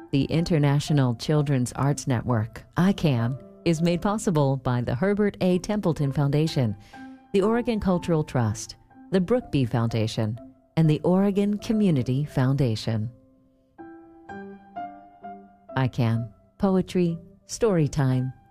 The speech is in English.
The International Children's Arts Network, ICANN, is made possible by the Herbert A. Templeton Foundation, the Oregon Cultural Trust, the Brookby Foundation, and the Oregon Community Foundation. ICANN, poetry, story time,